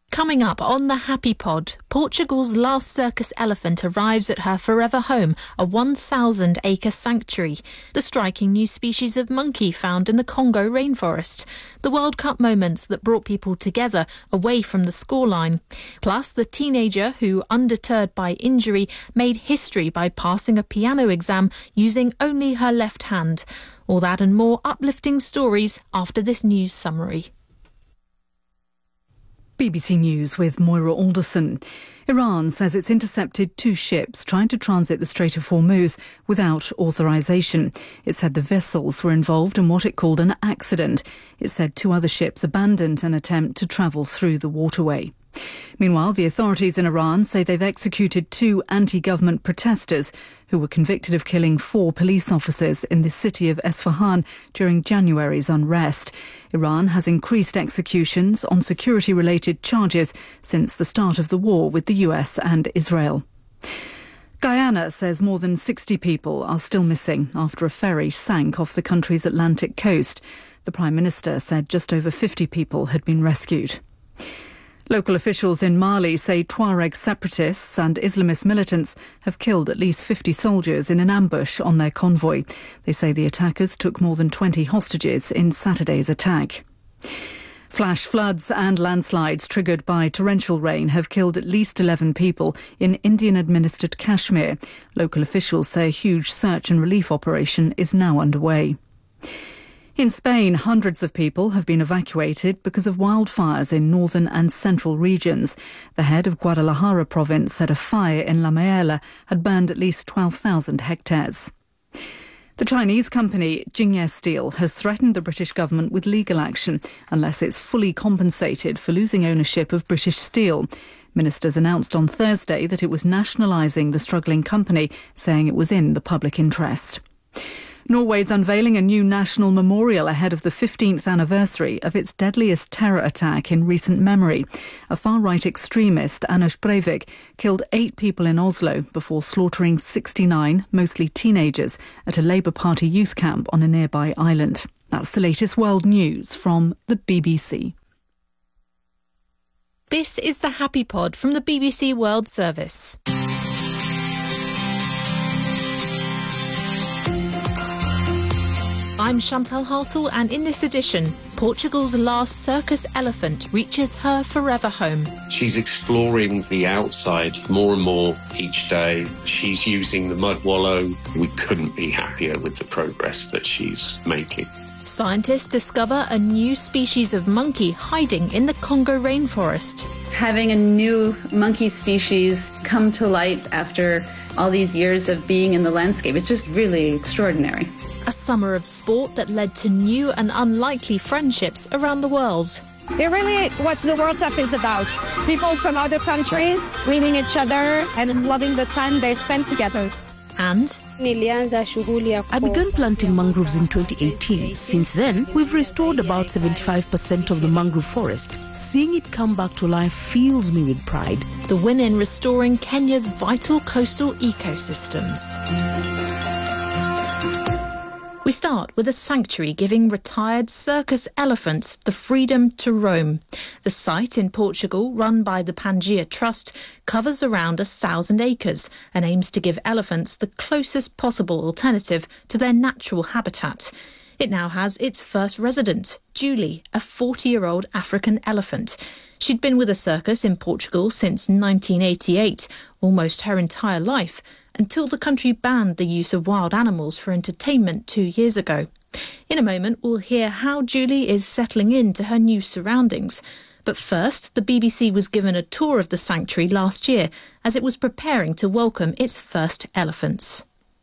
Coming up on the Happy Pod, Portugal's last circus elephant arrives at her forever home, a 1,000-acre sanctuary. The striking new species of monkey found in the Congo rainforest. The World Cup moments that brought people together away from the scoreline. Plus, the teenager who, undeterred by injury, made history by passing a piano exam using only her left hand. All that and more uplifting stories after this news summary. BBC News with Moira Alderson. Iran says it's intercepted 2 ships trying to transit the Strait of Hormuz without authorisation. It said the vessels were involved in what it called an accident. It said 2 other ships abandoned an attempt to travel through the waterway. Meanwhile, the authorities in Iran say they've executed 2 anti-government protesters who were convicted of killing 4 police officers in the city of Esfahan during January's unrest. Iran has increased executions on security-related charges since the start of the war with the US and Israel. Guyana says more than 60 people are still missing after a ferry sank off the country's Atlantic coast. The Prime Minister said just over 50 people had been rescued. Local officials in Mali say Tuareg separatists and Islamist militants have killed at least 50 soldiers in an ambush on their convoy. They say the attackers took more than 20 hostages in Saturday's attack. Flash floods and landslides triggered by torrential rain have killed at least 11 people in Indian-administered Kashmir. Local officials say a huge search and relief operation is now underway. In Spain, hundreds of people have been evacuated because of wildfires in northern and central regions. The head of Guadalajara province said a fire in La Maella had burned at least 12,000 hectares. The Chinese company Jingye Steel has threatened the British government with legal action unless it's fully compensated for losing ownership of British Steel. Ministers announced on Thursday that it was nationalising the struggling company, saying it was in the public interest. Norway's unveiling a new national memorial ahead of the 15th anniversary of its deadliest terror attack in recent memory. A far-right extremist, Anders Breivik, killed 8 people in Oslo before slaughtering 69, mostly teenagers, at a Labour Party youth camp on a nearby island. That's the latest world news from the BBC. This is the Happy Pod from the BBC World Service. I'm Chantal Hartle, and in this edition, Portugal's last circus elephant reaches her forever home. She's exploring the outside more and more each day. She's using the mud wallow. We couldn't be happier with the progress that she's making. Scientists discover a new species of monkey hiding in the Congo rainforest. Having a new monkey species come to light after all these years of being in the landscape is just really extraordinary. A summer of sport that led to new and unlikely friendships around the world. It really what the World Cup is about. People from other countries meeting each other and loving the time they spend together. And I began planting mangroves in 2018. Since then, we've restored about 75% of the mangrove forest. Seeing it come back to life fills me with pride. The win in restoring Kenya's vital coastal ecosystems. We start with a sanctuary giving retired circus elephants the freedom to roam. The site in Portugal, run by the Pangaea Trust, covers around 1,000 acres and aims to give elephants the closest possible alternative to their natural habitat. It now has its first resident, Julie, a 40-year-old African elephant. She'd been with a circus in Portugal since 1988, almost her entire life, until the country banned the use of wild animals for entertainment 2 years ago. In a moment, we'll hear how Julie is settling into her new surroundings. But first, the BBC was given a tour of the sanctuary last year as it was preparing to welcome its first elephants.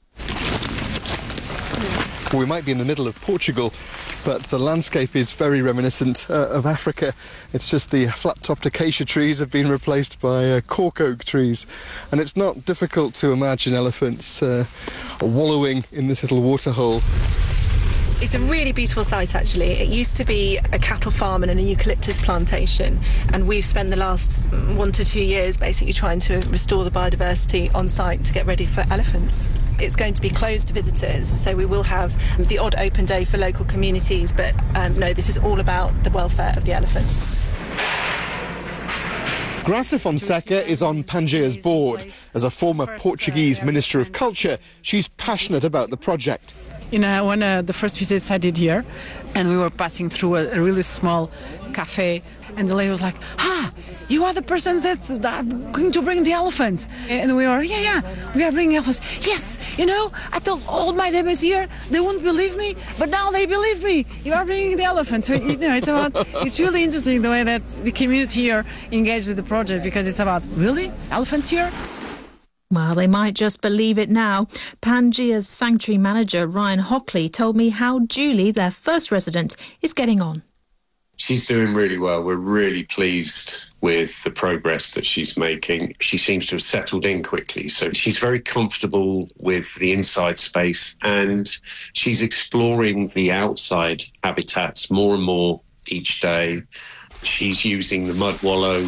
We might be in the middle of Portugal, but the landscape is very reminiscent of Africa. It's just the flat-topped acacia trees have been replaced by cork oak trees, and it's not difficult to imagine elephants wallowing in this little waterhole. It's a really beautiful site, actually. It used to be a cattle farm and an eucalyptus plantation, and we've spent the last 1 to 2 years basically trying to restore the biodiversity on site to get ready for elephants. It's going to be closed to visitors, so we will have the odd open day for local communities, but no, this is all about the welfare of the elephants. Graça Fonseca is on Pangea's board. As a former Portuguese Minister of Culture, she's passionate about the project. You know, one of the first visits I did here, and we were passing through a really small cafe, and the lady was like, you are the persons that are going to bring the elephants. And we were, we are bringing elephants. Yes, I told all my neighbors here, they wouldn't believe me, but now they believe me. You are bringing the elephants. So, it's really interesting the way that the community here engaged with the project, because it's about, really? Elephants here? Well, they might just believe it now. Pangea's sanctuary manager, Ryan Hockley, told me how Julie, their first resident, is getting on. She's doing really well. We're really pleased with the progress that she's making. She seems to have settled in quickly. So she's very comfortable with the inside space, and she's exploring the outside habitats more and more each day. She's using the mud wallow,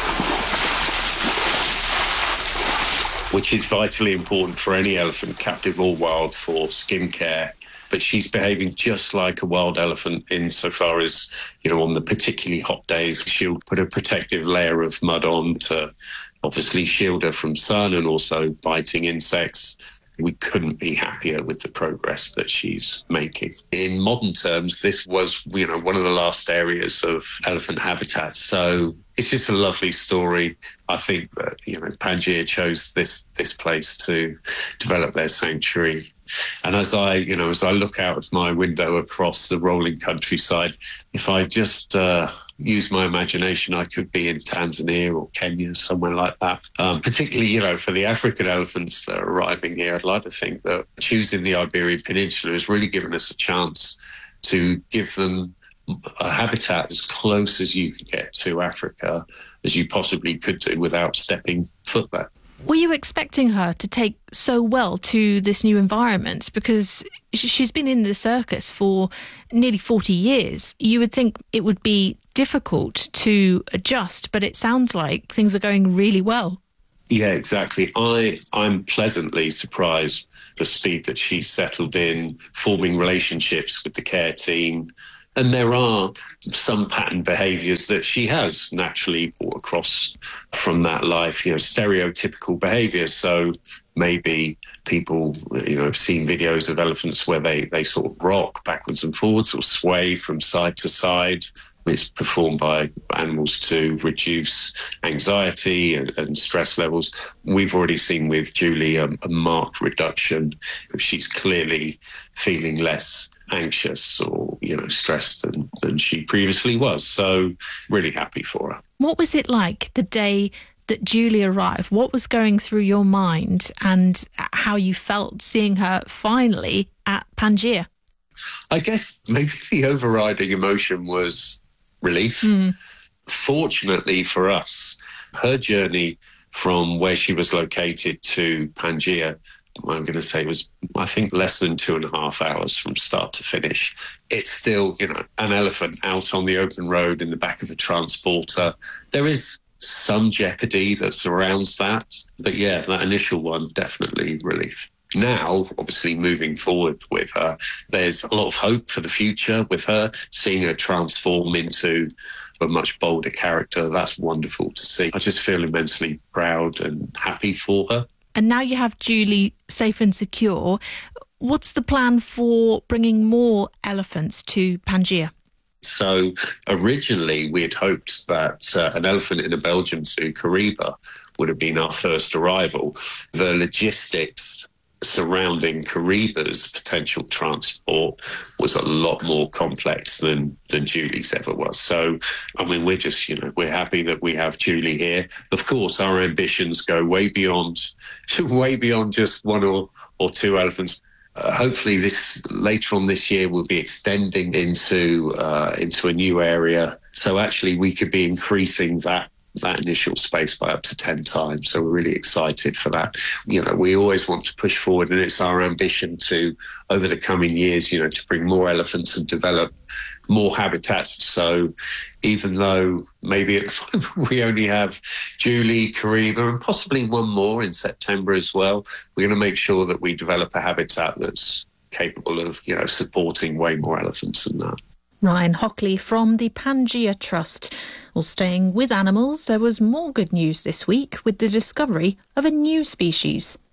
which is vitally important for any elephant, captive or wild, for skin care. But she's behaving just like a wild elephant insofar as, on the particularly hot days, she'll put a protective layer of mud on to obviously shield her from sun and also biting insects. We couldn't be happier with the progress that she's making. In modern terms, this was, one of the last areas of elephant habitat. So it's just a lovely story. I think that, Pangea chose this place to develop their sanctuary. And as I look out of my window across the rolling countryside, if I just use my imagination, I could be in Tanzania or Kenya, somewhere like that. Particularly, for the African elephants that are arriving here, I'd like to think that choosing the Iberian Peninsula has really given us a chance to give them a habitat as close as you can get to Africa as you possibly could do without stepping foot there. Were you expecting her to take so well to this new environment? Because she's been in the circus for nearly 40 years. You would think it would be difficult to adjust, but it sounds like things are going really well. Yeah, exactly. I'm pleasantly surprised the speed that she's settled in, forming relationships with the care team. And there are some pattern behaviours that she has naturally brought across from that life, stereotypical behaviours. So maybe people, have seen videos of elephants where they sort of rock backwards and forwards or sway from side to side. It's performed by animals to reduce anxiety and stress levels. We've already seen with Julie a marked reduction. She's clearly feeling less anxious or, stressed than she previously was. So really happy for her. What was it like the day that Julie arrived? What was going through your mind and how you felt seeing her finally at Pangea? I guess maybe the overriding emotion was relief. Fortunately for us, her journey from where she was located to Pangea, I'm going to say, was, I think, less than 2.5 hours from start to finish. It's still, an elephant out on the open road in the back of a transporter. There is some jeopardy that surrounds that. But yeah, that initial one, definitely relief. Now, obviously, moving forward with her, there's a lot of hope for the future with her, seeing her transform into a much bolder character. That's wonderful to see. I just feel immensely proud and happy for her. And now you have Julie safe and secure. What's the plan for bringing more elephants to Pangea? So originally we had hoped that an elephant in a Belgian zoo, Kariba, would have been our first arrival. The logistics surrounding Kariba's potential transport was a lot more complex than Julie's ever was. So, we're just, we're happy that we have Julie here. Of course, our ambitions go way beyond just one or two elephants. Hopefully later on this year we'll be extending into a new area. So actually we could be increasing that initial space by up to 10 times. So we're really excited for that. We always want to push forward, and it's our ambition to, over the coming years, to bring more elephants and develop more habitats. So even though maybe at the moment we only have Julie, Kariba, and possibly one more in September as well, we're going to make sure that we develop a habitat that's capable of, supporting way more elephants than that. Ryan Hockley from the Pangea Trust. Well, staying with animals, there was more good news this week with the discovery of a new species.